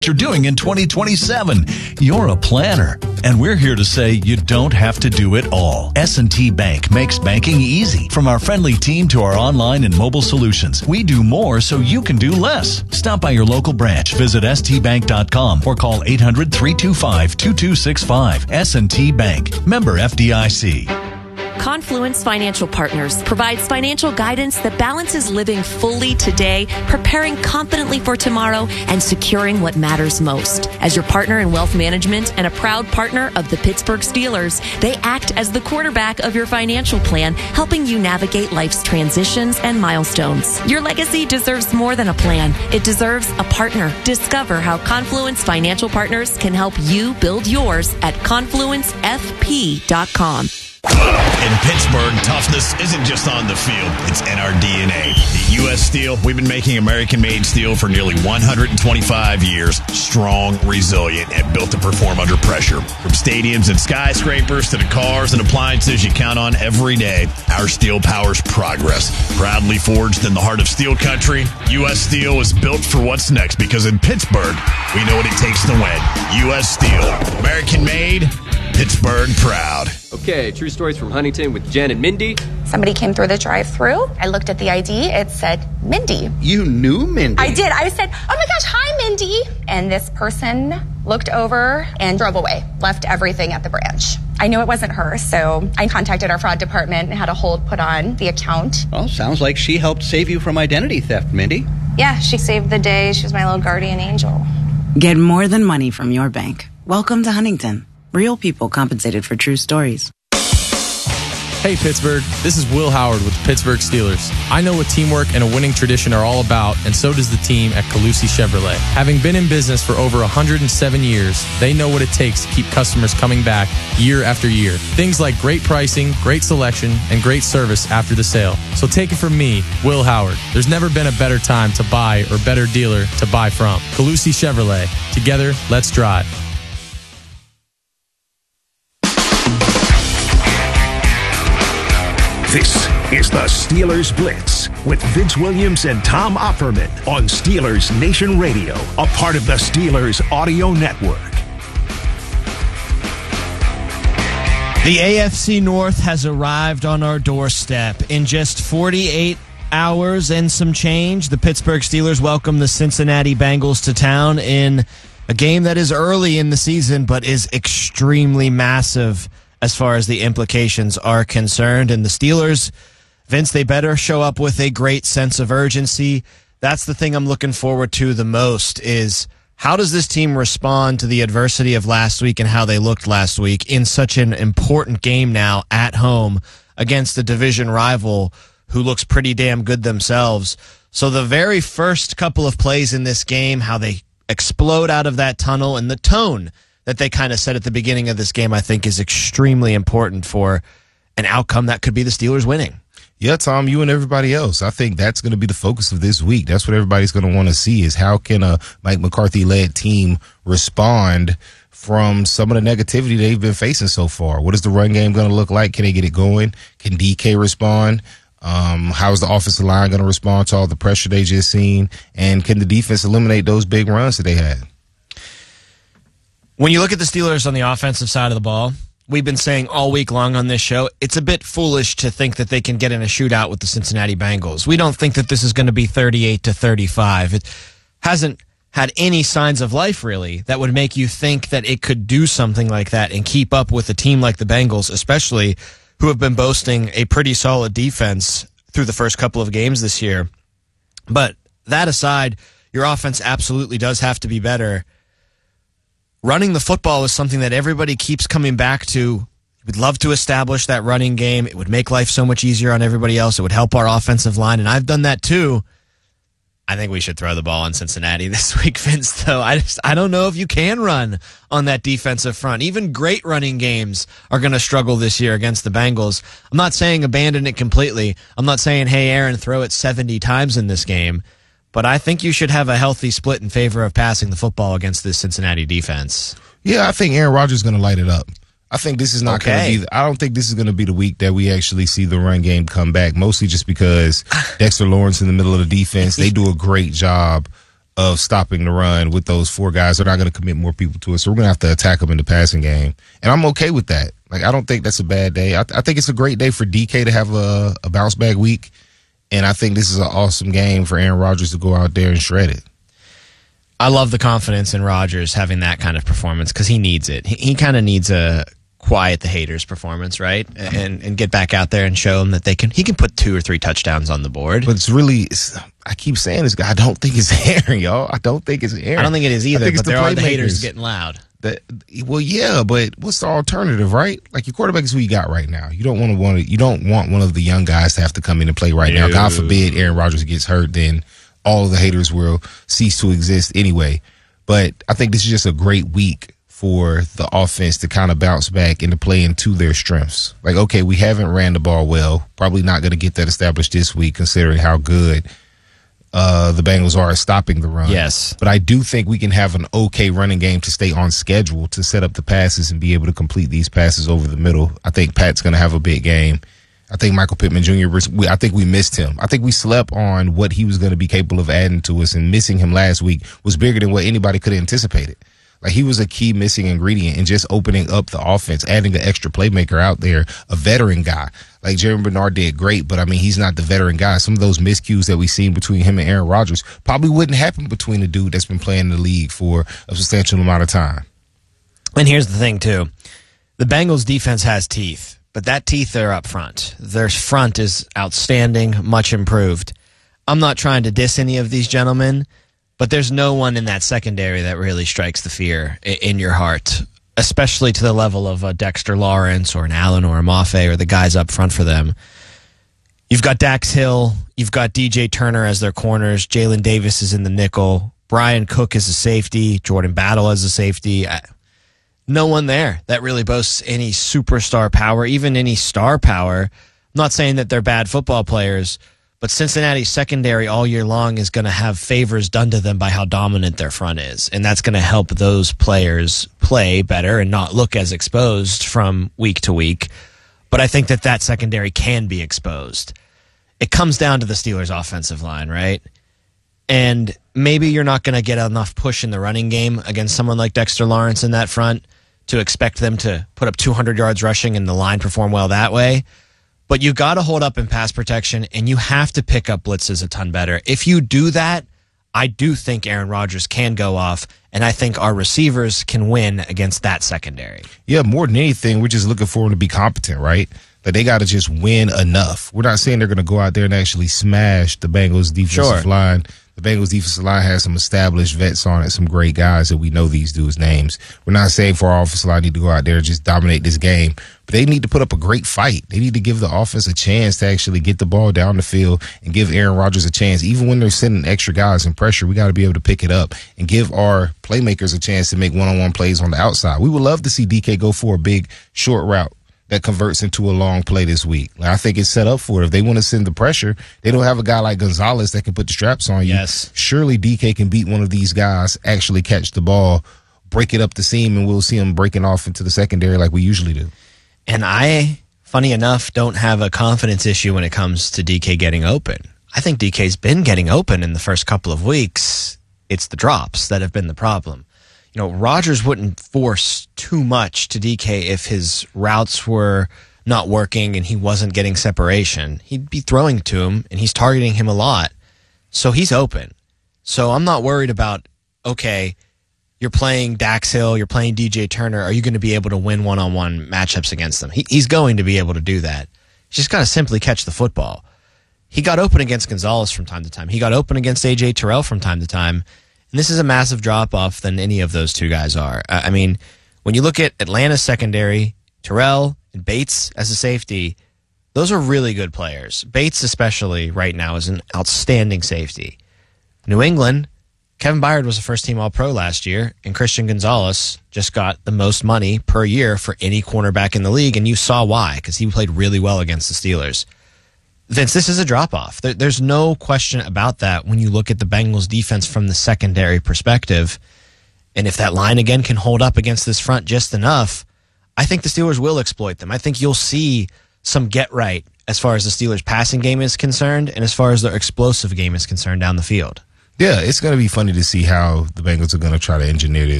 You're doing in 2027. You're a planner, and we're here to say you don't have to do it all. S&T Bank makes banking easy. From our friendly team to our online and mobile solutions, we do more so you can do less. Stop by your local branch, visit stbank.com, or call 800-325-2265. S&T Bank, member FDIC. Confluence Financial Partners provides financial guidance that balances living fully today, preparing confidently for tomorrow, and securing what matters most. As your partner in wealth management and a proud partner of the Pittsburgh Steelers, they act as the quarterback of your financial plan, helping you navigate life's transitions and milestones. Your legacy deserves more than a plan. It deserves a partner. Discover how Confluence Financial Partners can help you build yours at confluencefp.com. In Pittsburgh, toughness isn't just on the field, it's in our DNA. At U.S. Steel, we've been making American-made steel for nearly 125 years. Strong, resilient, and built to perform under pressure. From stadiums and skyscrapers to the cars and appliances you count on every day, our steel powers progress. Proudly forged in the heart of steel country, U.S. Steel is built for what's next because in Pittsburgh, we know what it takes to win. U.S. Steel, American-made, Pittsburgh proud. Okay, true stories from Huntington with Jen and Mindy. Somebody came through the drive-thru. I looked at the ID. It said Mindy. You knew Mindy? I did. I said, oh my gosh, hi, Mindy. And this person looked over and drove away, left everything at the branch. I knew it wasn't her, so I contacted our fraud department and had a hold put on the account. Well, sounds like she helped save you from identity theft, Mindy. Yeah, she saved the day. She was my little guardian angel. Get more than money from your bank. Welcome to Huntington. Real people compensated for true stories. Hey Pittsburgh, this is Will Howard with the Pittsburgh Steelers. I know what teamwork and a winning tradition are all about, and so does the team at Calusi Chevrolet. Having been in business for over 107 years, they know what it takes to keep customers coming back year after year. Things like great pricing, great selection, and great service after the sale. So take it from me, Will Howard. There's never been a better time to buy or better dealer to buy from. Calusi Chevrolet. Together, let's drive. This is the Steelers Blitz with Vince Williams and Tom Opperman on Steelers Nation Radio, a part of the Steelers Audio Network. The AFC North has arrived on our doorstep. In just 48 hours and some change, the Pittsburgh Steelers welcome the Cincinnati Bengals to town in a game that is early in the season but is extremely massive as far as the implications are concerned. And the Steelers, Vince, they better show up with a great sense of urgency. That's the thing I'm looking forward to the most, is how does this team respond to the adversity of last week and how they looked last week in such an important game now at home against a division rival who looks pretty damn good themselves. So the very first couple of plays in this game, how they explode out of that tunnel, and the tone that they kind of set at the beginning of this game, I think is extremely important for an outcome that could be the Steelers winning. Yeah, Tom, you and everybody else. I think that's going to be the focus of this week. That's what everybody's going to want to see, is how can a Mike McCarthy-led team respond from some of the negativity they've been facing so far. What is the run game going to look like? Can they get it going? Can DK respond? How is the offensive line going to respond to all the pressure they just seen? And can the defense eliminate those big runs that they had? When you look at the Steelers on the offensive side of the ball, we've been saying all week long on this show, it's a bit foolish to think that they can get in a shootout with the Cincinnati Bengals. We don't think that this is going to be 38-35. It hasn't had any signs of life, really, that would make you think that it could do something like that and keep up with a team like the Bengals, especially who have been boasting a pretty solid defense through the first couple of games this year. But that aside, your offense absolutely does have to be better. Running the football is something that everybody keeps coming back to. We'd love to establish that running game. It would make life so much easier on everybody else. It would help our offensive line, and I've done that too. I think we should throw the ball on Cincinnati this week, Vince, though. I don't know if you can run on that defensive front. Even great running games are going to struggle this year against the Bengals. I'm not saying abandon it completely. I'm not saying, hey, Aaron, throw it 70 times in this game. But I think you should have a healthy split in favor of passing the football against this Cincinnati defense. Yeah, I think Aaron Rodgers is going to light it up. I think this is not going to be. I don't think this is going to be the week that we actually see the run game come back. Mostly just because Dexter Lawrence in the middle of the defense, they do a great job of stopping the run with those 4 guys. They're not going to commit more people to it, so we're going to have to attack them in the passing game. And I'm okay with that. Like, I don't think that's a bad day. I think it's a great day for DK to have a bounce-back week, and I think this is an awesome game for Aaron Rodgers to go out there and shred it. I love the confidence in Rodgers having that kind of performance because he needs it. He kind of needs a quiet the haters performance, right? And get back out there and show them that he can put 2 or 3 touchdowns on the board. But I keep saying this, I don't think it's Aaron, y'all. I don't think it's Aaron. I don't think it is either, but there are the haters getting loud. Well, yeah, but what's the alternative, right? Like, your quarterback is who you got right now. You don't want one of the young guys to have to come in and play right now. God forbid Aaron Rodgers gets hurt, then all of the haters will cease to exist anyway. But I think this is just a great week for the offense to kind of bounce back and to play into their strengths. Like, okay, we haven't ran the ball well. Probably not going to get that established this week considering how good the Bengals are at stopping the run. Yes. But I do think we can have an okay running game to stay on schedule to set up the passes and be able to complete these passes over the middle. I think Pat's going to have a big game. I think Michael Pittman Jr., I think we missed him. I think we slept on what he was going to be capable of adding to us, and missing him last week was bigger than what anybody could have anticipated. Like, he was a key missing ingredient in just opening up the offense, adding an extra playmaker out there, a veteran guy. Like, Jeremy Bernard did great, but, I mean, he's not the veteran guy. Some of those miscues that we've seen between him and Aaron Rodgers probably wouldn't happen between a dude that's been playing in the league for a substantial amount of time. And here's the thing, too. The Bengals defense has teeth, but that teeth are up front. Their front is outstanding, much improved. I'm not trying to diss any of these gentlemen, but there's no one in that secondary that really strikes the fear in your heart, especially to the level of a Dexter Lawrence or an Allen or a Mafe or the guys up front for them. You've got Dax Hill. You've got DJ Turner as their corners. Jalen Davis is in the nickel. Brian Cook is a safety. Jordan Battle as a safety. No one there that really boasts any superstar power, even any star power. I'm not saying that they're bad football players, but Cincinnati's secondary all year long is going to have favors done to them by how dominant their front is. And that's going to help those players play better and not look as exposed from week to week. But I think that secondary can be exposed. It comes down to the Steelers' offensive line, right? And maybe you're not going to get enough push in the running game against someone like Dexter Lawrence in that front to expect them to put up 200 yards rushing and the line perform well that way. But you got to hold up in pass protection, and you have to pick up blitzes a ton better. If you do that, I do think Aaron Rodgers can go off, and I think our receivers can win against that secondary. Yeah, more than anything, we're just looking for them to be competent, right? That they got to just win enough. We're not saying they're going to go out there and actually smash the Bengals defensive line. The Bengals defensive line has some established vets on it, some great guys that we know these dudes' names. We're not saying for our offensive line need to go out there and just dominate this game, but they need to put up a great fight. They need to give the offense a chance to actually get the ball down the field and give Aaron Rodgers a chance. Even when they're sending extra guys in pressure, we got to be able to pick it up and give our playmakers a chance to make one-on-one plays on the outside. We would love to see DK go for a big short route that converts into a long play this week. Like, I think it's set up for it. If they want to send the pressure, they don't have a guy like Gonzalez that can put the straps on you. Yes. Surely DK can beat one of these guys, actually catch the ball, break it up the seam, and we'll see him breaking off into the secondary like we usually do. And I, funny enough, don't have a confidence issue when it comes to DK getting open. I think DK's been getting open in the first couple of weeks. It's the drops that have been the problem. You know, Rodgers wouldn't force too much to DK if his routes were not working and he wasn't getting separation. He'd be throwing to him, and he's targeting him a lot. So he's open. So I'm not worried about, okay, you're playing Dax Hill, you're playing DJ Turner. Are you going to be able to win one-on-one matchups against them? He's going to be able to do that. He's just got to simply catch the football. He got open against Gonzalez from time to time. He got open against A.J. Terrell from time to time. And this is a massive drop-off than any of those two guys are. I mean, when you look at Atlanta's secondary, Terrell and Bates as a safety, those are really good players. Bates especially right now is an outstanding safety. New England, Kevin Byard was a first-team All-Pro last year, and Christian Gonzalez just got the most money per year for any cornerback in the league, and you saw why, because he played really well against the Steelers. Vince, this is a drop-off. There's no question about that when you look at the Bengals defense from the secondary perspective. And if that line again can hold up against this front just enough, I think the Steelers will exploit them. I think you'll see some get right as far as the Steelers passing game is concerned and as far as their explosive game is concerned down the field. Yeah, it's going to be funny to see how the Bengals are going to try to engineer this.